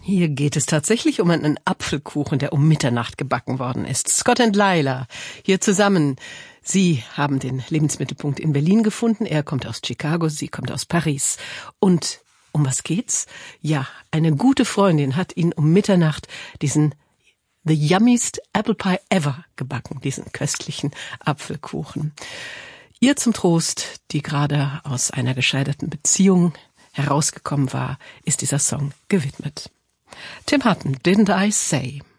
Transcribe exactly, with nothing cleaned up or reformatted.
Hier geht es tatsächlich um einen Apfelkuchen, der um Mitternacht gebacken worden ist. Scott und Lila, hier zusammen. Sie haben den Lebensmittelpunkt in Berlin gefunden. Er kommt aus Chicago, sie kommt aus Paris. Und um was geht's? Ja, eine gute Freundin hat ihn um Mitternacht diesen the yummiest apple pie ever gebacken, diesen köstlichen Apfelkuchen. Ihr zum Trost, die gerade aus einer gescheiterten Beziehung herausgekommen war, ist dieser Song gewidmet. Tim Hutton, Didn't I Say?